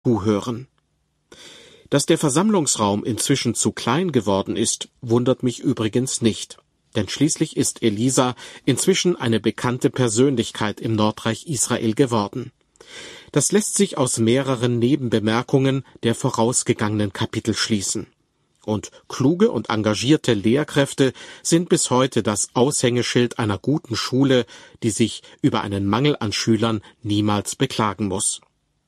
zuhören. Dass der Versammlungsraum inzwischen zu klein geworden ist, wundert mich übrigens nicht. Denn schließlich ist Elisa inzwischen eine bekannte Persönlichkeit im Nordreich Israel geworden. Das lässt sich aus mehreren Nebenbemerkungen der vorausgegangenen Kapitel schließen. Und kluge und engagierte Lehrkräfte sind bis heute das Aushängeschild einer guten Schule, die sich über einen Mangel an Schülern niemals beklagen muss.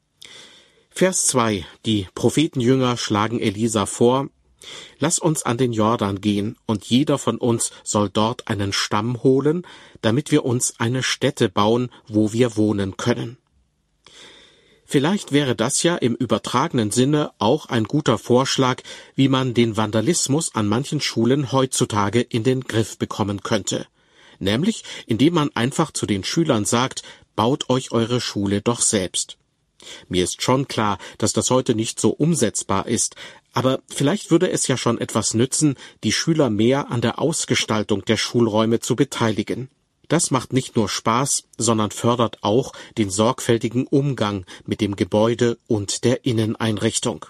Vers 2. Die Prophetenjünger schlagen Elisa vor: Lass uns an den Jordan gehen, und jeder von uns soll dort einen Stamm holen, damit wir uns eine Stätte bauen, wo wir wohnen können. Vielleicht wäre das ja im übertragenen Sinne auch ein guter Vorschlag, wie man den Vandalismus an manchen Schulen heutzutage in den Griff bekommen könnte. Nämlich, indem man einfach zu den Schülern sagt: Baut euch eure Schule doch selbst. Mir ist schon klar, dass das heute nicht so umsetzbar ist, aber vielleicht würde es ja schon etwas nützen, die Schüler mehr an der Ausgestaltung der Schulräume zu beteiligen. Das macht nicht nur Spaß, sondern fördert auch den sorgfältigen Umgang mit dem Gebäude und der Inneneinrichtung.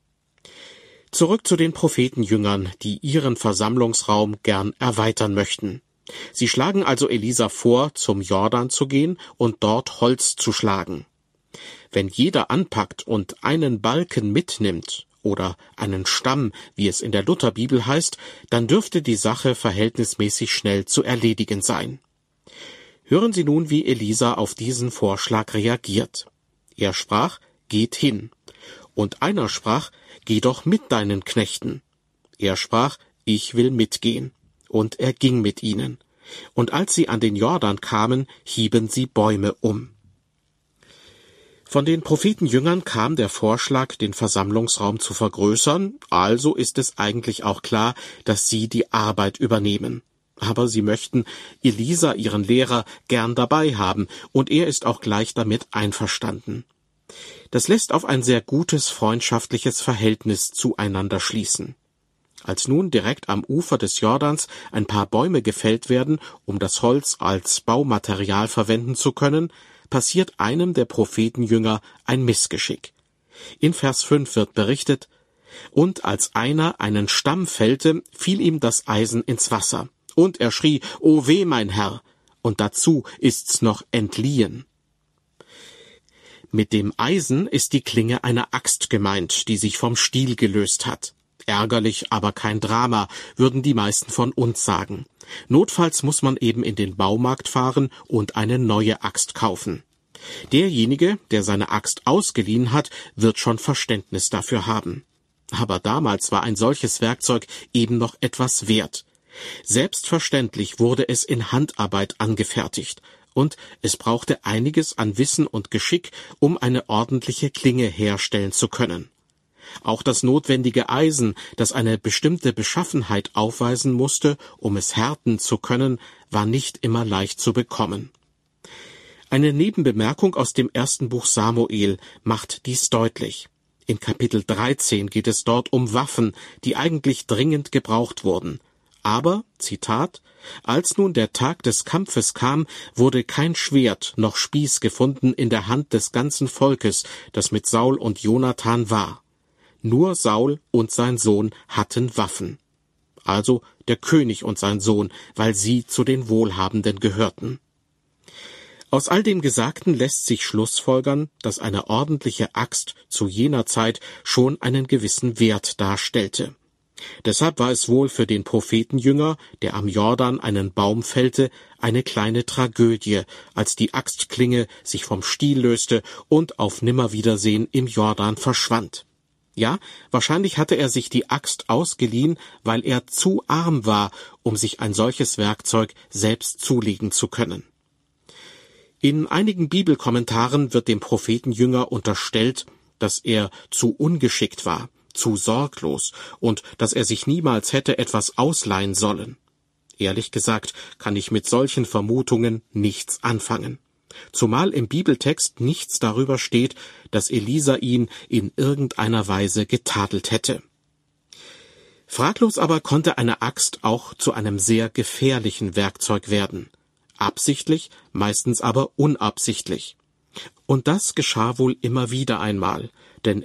Zurück zu den Prophetenjüngern, die ihren Versammlungsraum gern erweitern möchten. Sie schlagen also Elisa vor, zum Jordan zu gehen und dort Holz zu schlagen. Wenn jeder anpackt und einen Balken mitnimmt oder einen Stamm, wie es in der Lutherbibel heißt, dann dürfte die Sache verhältnismäßig schnell zu erledigen sein. Hören Sie nun, wie Elisa auf diesen Vorschlag reagiert. Er sprach: Geht hin. Und einer sprach: Geh doch mit deinen Knechten. Er sprach: Ich will mitgehen. Und er ging mit ihnen. Und als sie an den Jordan kamen, hieben sie Bäume um. Von den Prophetenjüngern kam der Vorschlag, den Versammlungsraum zu vergrößern, also ist es eigentlich auch klar, dass sie die Arbeit übernehmen. Aber sie möchten Elisa, ihren Lehrer, gern dabei haben, und er ist auch gleich damit einverstanden. Das lässt auf ein sehr gutes, freundschaftliches Verhältnis zueinander schließen. Als nun direkt am Ufer des Jordans ein paar Bäume gefällt werden, um das Holz als Baumaterial verwenden zu können, passiert einem der Prophetenjünger ein Missgeschick. In Vers 5 wird berichtet: Und als einer einen Stamm fällte, fiel ihm das Eisen ins Wasser. Und er schrie: O weh, mein Herr! Und dazu ist's noch entliehen. Mit dem Eisen ist die Klinge einer Axt gemeint, die sich vom Stiel gelöst hat. Ärgerlich, aber kein Drama, würden die meisten von uns sagen. Notfalls muss man eben in den Baumarkt fahren und eine neue Axt kaufen. Derjenige, der seine Axt ausgeliehen hat, wird schon Verständnis dafür haben. Aber damals war ein solches Werkzeug eben noch etwas wert. Selbstverständlich wurde es in Handarbeit angefertigt, und es brauchte einiges an Wissen und Geschick, um eine ordentliche Klinge herstellen zu können. Auch das notwendige Eisen, das eine bestimmte Beschaffenheit aufweisen musste, um es härten zu können, war nicht immer leicht zu bekommen. Eine Nebenbemerkung aus dem 1. Buch Samuel macht dies deutlich. In Kapitel 13 geht es dort um Waffen, die eigentlich dringend gebraucht wurden. Aber, Zitat, als nun der Tag des Kampfes kam, wurde kein Schwert noch Spieß gefunden in der Hand des ganzen Volkes, das mit Saul und Jonathan war. Nur Saul und sein Sohn hatten Waffen. Also der König und sein Sohn, weil sie zu den Wohlhabenden gehörten. Aus all dem Gesagten lässt sich schlussfolgern, dass eine ordentliche Axt zu jener Zeit schon einen gewissen Wert darstellte. Deshalb war es wohl für den Prophetenjünger, der am Jordan einen Baum fällte, eine kleine Tragödie, als die Axtklinge sich vom Stiel löste und auf Nimmerwiedersehen im Jordan verschwand. Ja, wahrscheinlich hatte er sich die Axt ausgeliehen, weil er zu arm war, um sich ein solches Werkzeug selbst zulegen zu können. In einigen Bibelkommentaren wird dem Prophetenjünger unterstellt, dass er zu ungeschickt war, zu sorglos und dass er sich niemals hätte etwas ausleihen sollen. Ehrlich gesagt kann ich mit solchen Vermutungen nichts anfangen. Zumal im Bibeltext nichts darüber steht, dass Elisa ihn in irgendeiner Weise getadelt hätte. Fraglos aber konnte eine Axt auch zu einem sehr gefährlichen Werkzeug werden. Absichtlich, meistens aber unabsichtlich. Und das geschah wohl immer wieder einmal, denn